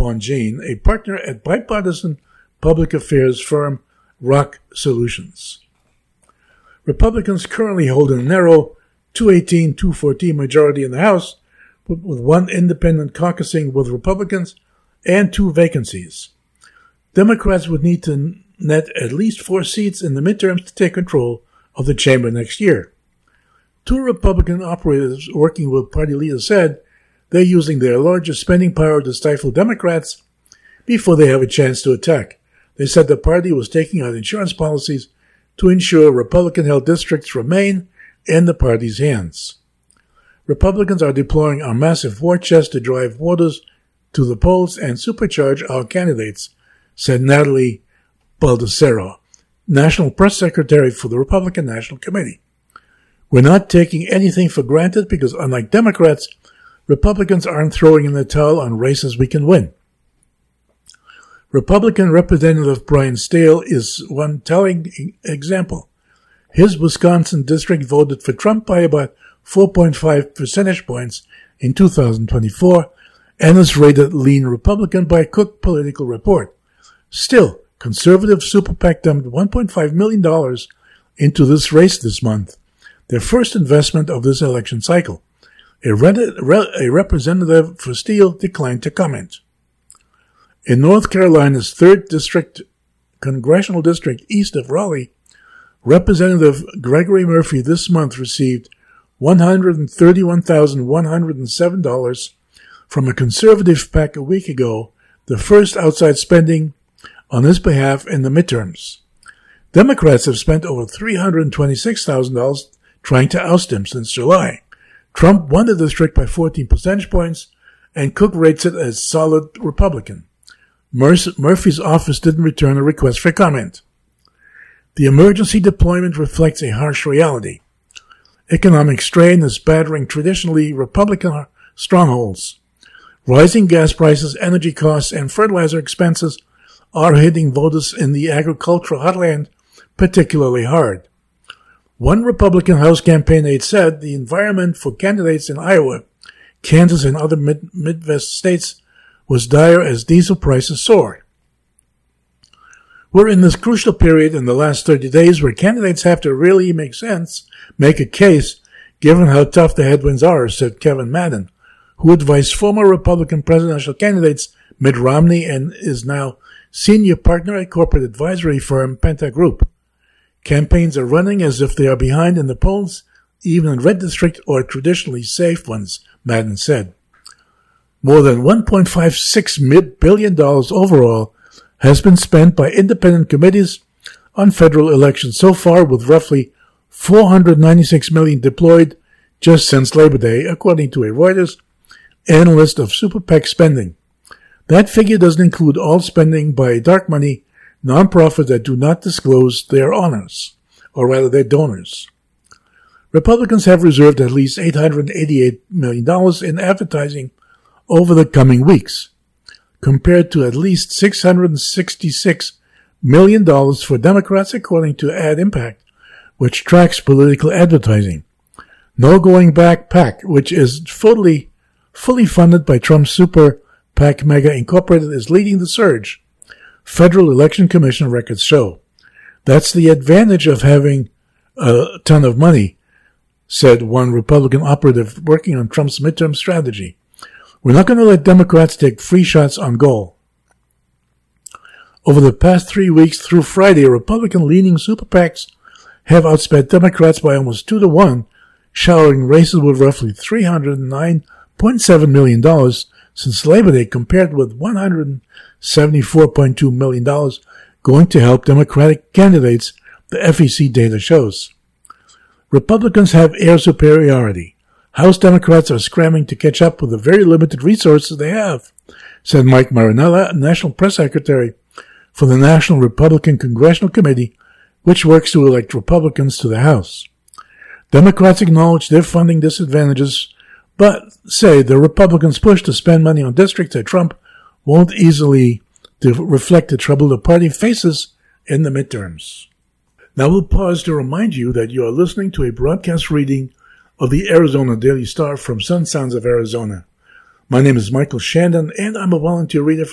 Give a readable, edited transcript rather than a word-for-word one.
Bonjean, a partner at bipartisan public affairs firm Rock Solutions. Republicans currently hold a narrow 218-214 majority in the House, with one independent caucusing with Republicans and 2 vacancies. Democrats would need to net at least 4 seats in the midterms to take control of the chamber next year. 2 Republican operators working with party leaders said they're using their largest spending power to stifle Democrats before they have a chance to attack. They said the party was taking out insurance policies to ensure Republican-held districts remain in the party's hands. Republicans are deploying our massive war chest to drive voters to the polls and supercharge our candidates, said Natalie Baldessero, National Press Secretary for the Republican National Committee. We're not taking anything for granted because, unlike Democrats, Republicans aren't throwing in the towel on races we can win. Republican Representative Brian Stahel is one telling example. His Wisconsin district voted for Trump by about 4.5 percentage points in 2024 and is rated lean Republican by Cook Political Report. Still, conservative super PAC dumped $1.5 million into this race this month, their first investment of this election cycle. A representative for Stahel declined to comment. In North Carolina's 3rd District, Congressional District east of Raleigh, Representative Gregory Murphy this month received $131,107 from a conservative PAC a week ago, the first outside spending on his behalf in the midterms. Democrats have spent over $326,000 trying to oust him since July. Trump won the district by 14 percentage points, and Cook rates it as solid Republican. Murphy's office didn't return a request for comment. The emergency deployment reflects a harsh reality. Economic strain is battering traditionally Republican strongholds. Rising gas prices, energy costs, and fertilizer expenses are hitting voters in the agricultural heartland particularly hard. One Republican House campaign aide said the environment for candidates in Iowa, Kansas, and other Midwest states was dire as diesel prices soared. We're in this crucial period in the last 30 days where candidates have to really make a case, given how tough the headwinds are, said Kevin Madden, who advised former Republican presidential candidates Mitt Romney and is now senior partner at corporate advisory firm Penta Group. Campaigns are running as if they are behind in the polls, even in red district or traditionally safe ones, Madden said. More than $1.56 billion overall has been spent by independent committees on federal elections so far, with roughly $496 million deployed just since Labor Day, according to a Reuters analyst of Super PAC spending. That figure doesn't include all spending by dark money nonprofits that do not disclose their honors, or rather their donors. Republicans have reserved at least $888 million in advertising over the coming weeks, compared to at least $666 million for Democrats, according to Ad Impact, which tracks political advertising. No Going Back PAC, which is fully funded by Trump's Super PAC Mega Incorporated, is leading the surge, Federal Election Commission records show. That's the advantage of having a ton of money, said one Republican operative working on Trump's midterm strategy. We're not going to let Democrats take free shots on goal. Over the past 3 weeks through Friday, Republican-leaning super PACs have outspent Democrats by almost 2-1, showering races with roughly $309.7 million since Labor Day, compared with $174.2 million going to help Democratic candidates, the FEC data shows. Republicans have air superiority. House Democrats are scrambling to catch up with the very limited resources they have, said Mike Marinella, National Press Secretary for the National Republican Congressional Committee, which works to elect Republicans to the House. Democrats acknowledge their funding disadvantages, but say the Republicans' push to spend money on districts that Trump won't easily reflect the trouble the party faces in the midterms. Now we'll pause to remind you that you are listening to a broadcast reading of the Arizona Daily Star from Sun Sounds of Arizona. My name is Michael Shandon, and I'm a volunteer reader for